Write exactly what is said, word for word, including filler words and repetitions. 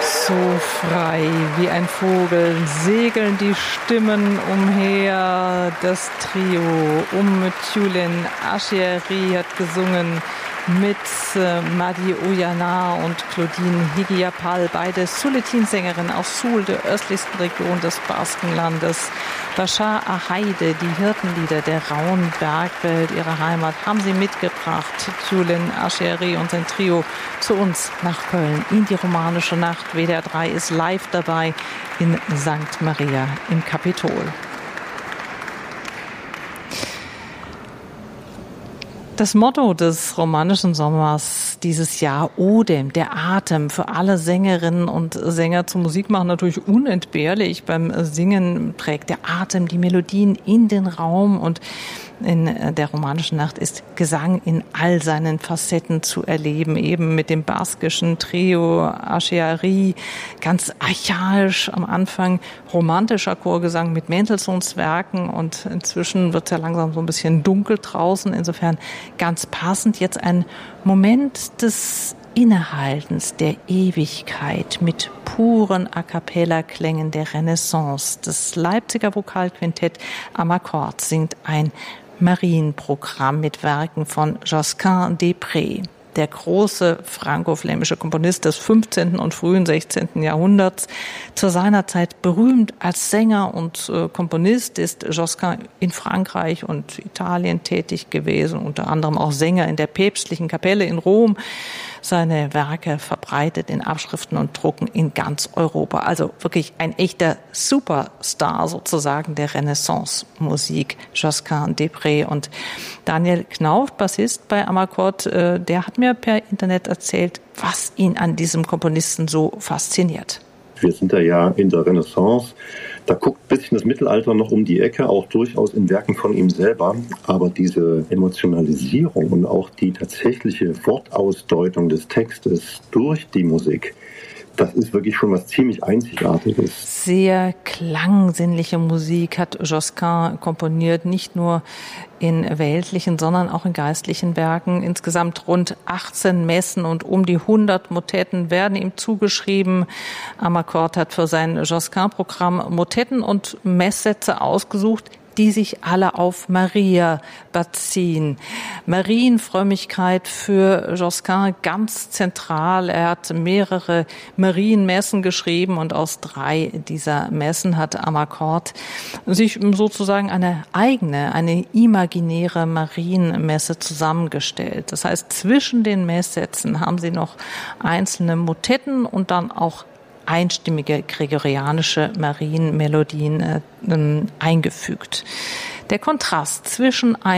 So frei wie ein Vogel segeln die Stimmen umher. Das Trio um Tulen Aşeri hat gesungen mit äh, Madi Oyanar und Claudine Higuiapal, beide Suletin-Sängerinnen aus Sul, der östlichsten Region des Baskenlandes. Bashar Ahaide, die Hirtenlieder der rauen Bergwelt ihrer Heimat, haben sie mitgebracht. Tulen Aşeri und sein Trio zu uns nach Köln in die romanische Nacht. W D R drei ist live dabei in Sankt Maria im Kapitol. Das Motto des romanischen Sommers dieses Jahr, Odem, der Atem, für alle Sängerinnen und Sänger zum Musikmachen natürlich unentbehrlich. Beim Singen prägt der Atem die Melodien in den Raum, und in der romanischen Nacht ist Gesang in all seinen Facetten zu erleben, eben mit dem baskischen Trio Aşeri, ganz archaisch am Anfang, romantischer Chorgesang mit Mendelssohns Werken, und inzwischen wird es ja langsam so ein bisschen dunkel draußen, insofern ganz passend jetzt ein Moment des Innehaltens, der Ewigkeit mit puren A-Cappella-Klängen der Renaissance. Das Leipziger Vokalquintett am Akkord singt ein Marienprogramm mit Werken von Josquin des Prez. Der große franco-flämische Komponist des fünfzehnten und frühen sechzehnten Jahrhunderts, zu seiner Zeit berühmt als Sänger und äh, Komponist, ist Josquin in Frankreich und Italien tätig gewesen, unter anderem auch Sänger in der päpstlichen Kapelle in Rom. Seine Werke verbreitet in Abschriften und Drucken in ganz Europa. Also wirklich ein echter Superstar sozusagen der Renaissance-Musik, Josquin des Prez. Und Daniel Knauf, Bassist bei Am Akkord, der hat mir per Internet erzählt, was ihn an diesem Komponisten so fasziniert. Wir sind da ja in der Renaissance. Da guckt ein bisschen das Mittelalter noch um die Ecke, auch durchaus in Werken von ihm selber. Aber diese Emotionalisierung und auch die tatsächliche Wortausdeutung des Textes durch die Musik, das ist wirklich schon was ziemlich Einzigartiges. Sehr klangsinnliche Musik hat Josquin komponiert, nicht nur in weltlichen, sondern auch in geistlichen Werken. Insgesamt rund achtzehn Messen und um die hundert Motetten werden ihm zugeschrieben. Am Akkord hat für sein Josquin-Programm Motetten und Messsätze ausgesucht, die sich alle auf Maria beziehen. Marienfrömmigkeit für Josquin ganz zentral. Er hat mehrere Marienmessen geschrieben, und aus drei dieser Messen hat Am Akkord sich sozusagen eine eigene, eine imaginäre Marienmesse zusammengestellt. Das heißt, zwischen den Messsätzen haben sie noch einzelne Motetten und dann auch einstimmige gregorianische Marienmelodien äh, eingefügt. Der Kontrast zwischen